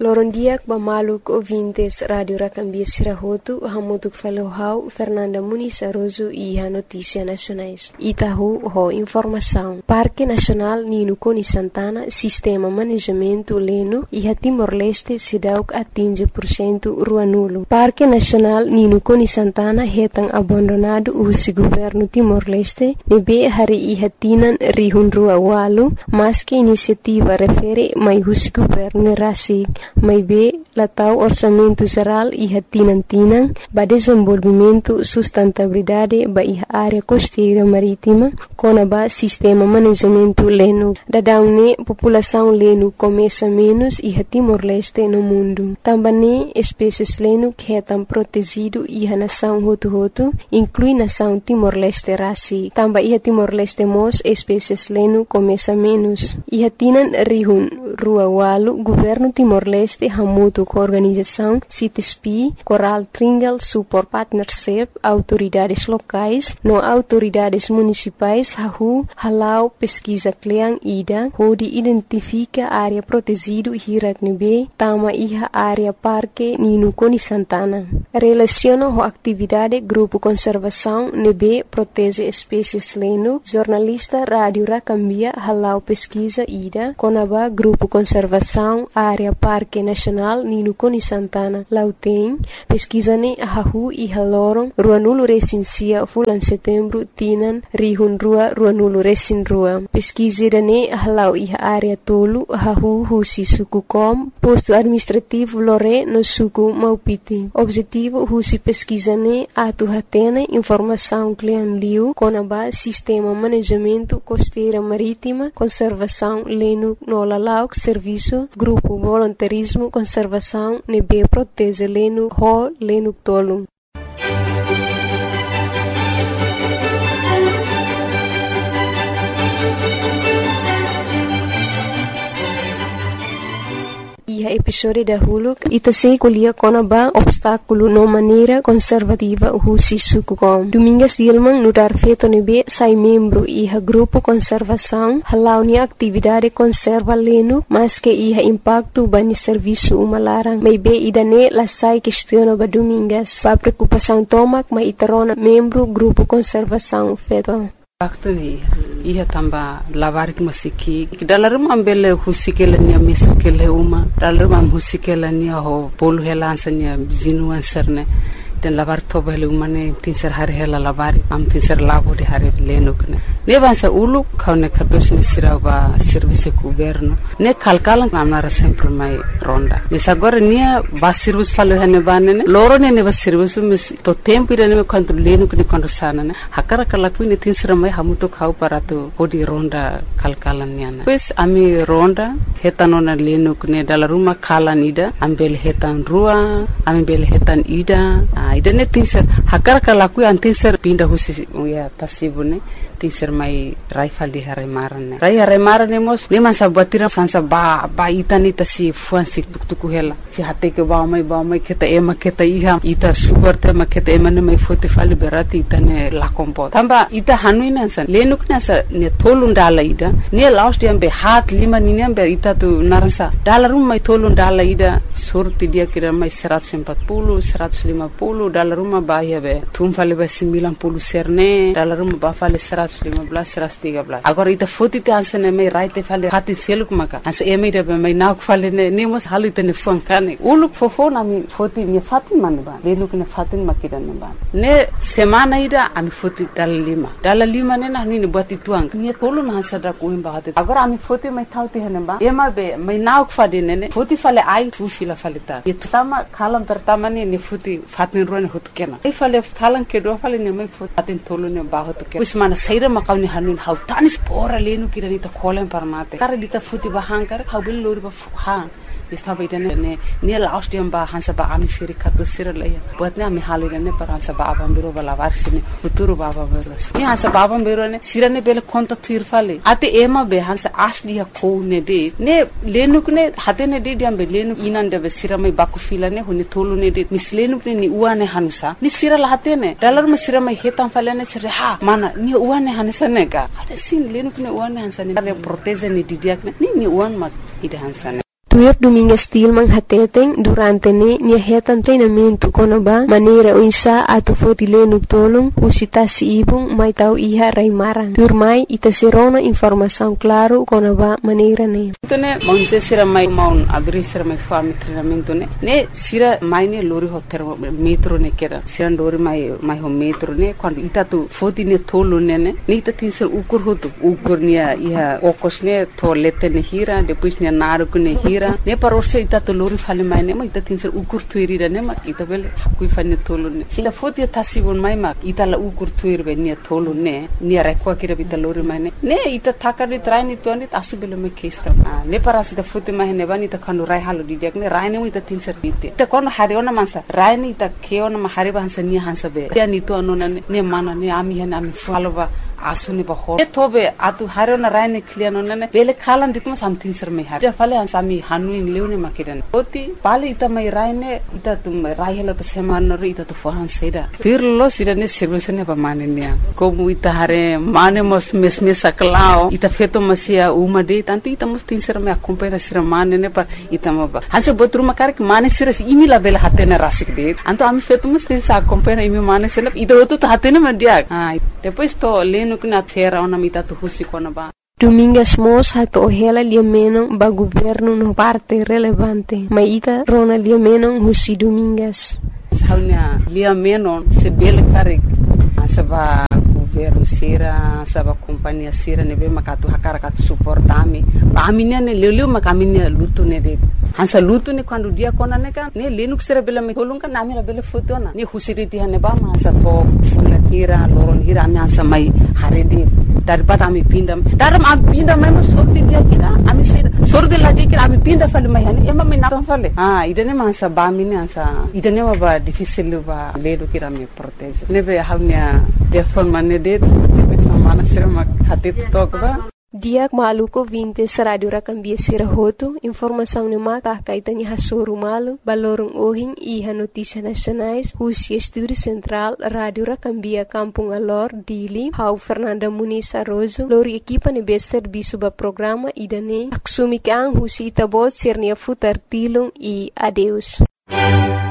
Lorondiak bamaluk ouvintes Radio Racambia Sirahotu, hamutuk falohau Fernanda Muniz Aroso e a Notícia Nacionais. Itahu ho informação. Parque Nacional Nino Coni Santana, Sistema Manejamento Leno e a Timor-Leste Sidauk atinge % rua nulo. Parque Nacional Nino Coni Santana retang abandonado o governo Timor-Leste, nebe hari e hatinan rihun rua walu, mas que iniciativa refere mai o governo rasi. Mai be latau orçamento geral e tinang ba desenvolvimento sustentabilidade ba área costeira marítima com ba sistema manejamento leno. Dadaune população leno começa menos e Timor-Leste no mundo. Também espécies leno que estão protegido e a nação hotu inclui nação Timor-Leste rasi. Também Timor-Leste mos espécies leno começa menos. E tinan rihun rua walu governo Timor-Leste hamutu com organização CITESP, Coral Tringal Support Partnership, autoridades locais, no autoridades municipais, halau pesquisa kleang ida, onde identifica área protegido hiraknebe, tama iha área parque Nino Coni Santana. Relaciona a atividade grupo conservação nebe protege espécies leno, jornalista Rádio Racambia halau pesquisa ida, conaba grupo conservação área parque Nacional Nino Coni Santana. Lauteng, pesquisane hahu e halorong, rua nulo recensia fulan setembro tinan rihun rua nulo resin rua. Pesquisirane halau e área tolu hahu husi suku kom, posto administrativo lore no suku Maupiti. Objetivo husi pesquisane atu hatene informação klean liu conaba sistema manejamento costeira marítima, conservação leno no lalauk serviço, grupo voluntarismo conservação nebe protege leno ho leno tolu. E a episódio da Hulu itase kulia konaba obstáculo no maneira conservativa husi sukukom. Domingas Dilman nudar feto nebe sai membro e a grupo conservação halau ni atividade conserva leno mas que ia impacto bani serviço umalarang. May be idane la sai questiona ba domingas. Pa preocupação tomak may itarona membro grupo conservação feto. Waktu ni ia tamba lavar ki masiki dalam ambele husikela nia mesakele uma dalam husikela nia ho polu helansanya zinuan serne dan lavar toba hele umane tinser hari hela lavar am tinser lavo de hari lenukne ne bansa ulu kaune katos ni siraba service governo ne kalkalan amnara sempre mai ronda misagora nia basirus falo hane banene loro ne basirus mis to tempo ide ne kanto lenukne kanto sana ne hakara kalaku ne tinser mai hamuto khau parato odi ronda kalkalan niana pues ami ronda hetanona lenukne dala ruma kalan ida ambel hetan rua ambel hetan ida ida ne tinser hakara kalaku an tinser pinda husi ya tasibune tinser mai raifal di hare marane mos ne man sabatira sansa ba itani tasi fuansi tuktuku hela si hate ke ba mai keta ema keta iha ita sugar te ma keta ema ne mai fote fali berati itane la kompo tamba ita hanuina san lenukna sa ne tolundala ida ne last dia be hat lima ni be ita tu naransa dalarum mai tolundala ida surti dia kira mai 140 150 dalaruma bahia be tum fale be 90 serne dalaruma ba fale 115 113 agora ita foto te ansene mai raite fale hati seluk maka as eme de be mai nak fale ne mos halite ne funkane uluk fofona mi foto mi fatin man ba lenuk ne fatin makida ne ba ne semana ida ami foto dala lima ne na ni buat ituang ni tolu na sada ko imba hate agora ami foto mai thauti hene ba ema be mai nak fade ne foto fale ai tu fila fale ta itama kalam pertama ne foto fatin ron hot kena ai fale kalan ke do fale ne mai foto fatin tolu ne ba hot kena usmana saira makawni hanun hau tanis pora lenu kirani ta kolen parmate kare dita futi bahankar hau bil lori ba ha istaba idane ne last dia ba hansa ba ami firi kato siralaya buatne ami halire ne par hansa ba abambiro bala varsine uturu baba beros ni hansa ba abambiro ne sirane bele konta tirfale ate ema be hansa asli ya ko ne de ne lenuk ne hate ne de diam be lenu inande be sirame baku filane honi tolu ne de mislenuk ne ni uane hanusa ni sirala hate ne dalar me sirame hetam falane sire ha mana ni uane hansa ne ga ade sin lenuk ne uane hansa ne proteze ne didiak ne ni uan mak ide hansa ne Tuir Domingues Tilman hateteng durante nia hetan treinamento konaba maneira uinsa atu fotile tolong usita si ibung mai tau iha raimarang. Tuir mai ita serona informação claro konaba maneira ne. Tone monse sira mai maun abri sira mai fami treinamento ne sira mai ne lori ho metro ne kera sira lori mai ho metro ne quando ita tu foti ne tolo ne ita tinser ukur nia iha okos ne to lete ne hira depois ne naru ne hira ne parorse ita to lori fale mai ne ma ita tinser ukur tuirira ne ma ita bele hakui fane tolo ne sila foti tasibon mai ma ita la ukur tuir be ne tolo ne rekwa kira bita lori mai ne ita takari traini to ne asubele me kesta ne parasi ita foti mai ne bani ita kanu rai halo didiak ne rai ne ita tinser bite ita kono hari ona mansa rai ne ita keona ma hari bansa ni hansa be ya ni to anona ne mana ne ami hena ami faloba asuni ba ho tobe atu harona raine kliano nane bele khalan ditma something sir me har fale han sami hanu in leune makidan oti pale ita mai raine ita tum rai hela to seman ro ita to fohan seida firlo sirane service ba manenia ko mu ita hare mane mos mesme saklao ita feto masia uma de tanto ita mos tin sir me acompanha sir mane ne pa ita ma hanse botru makar ki mane sir imi la bele hatena rasik de anto ami feto mos tin sa acompanha imi mane sir ita oto to hatena mandia depois to na fera ona mita tu husi kona ba Domingues Mos hato hela liamenon ba governo no parte relevante maita rona liamenon husi Domingues saunya liamenon se bele kare asaba governo sira saba companhia sira nebe makatu hakara katu suportami ba aminia ne leleu makaminia lutu ne de hansa lutu ne quando dia kona ne kan ne lenuk sira bela me kolunga nami la bele fotona ne husiriti hane ba masa to fula hira loron hira ami hansa mai harede daripada ami pinda daram ami pinda mai mo sorti dia kira ami sira sorti la dia kira ami pinda fale mai hane ema me na fale idane masa ba mini hansa idane ba difficile ba ledo kira me protege nebe hawnya defon mane de mana sira mak hatit tokba Diak maluko vintes Radio Rakambia Sirahoto, informação ni maka kaitanya hasuru malu, balorong ohing iha notícia nacionais, Husi Estúdio Central, Radio Rakambia Kampung Alor, Dili, Hau Fernanda Muniz Arrozo, lori equipa ni bester bisuba programa idane, aksumikang Husi Itabot sirnia futar tilong e adeus.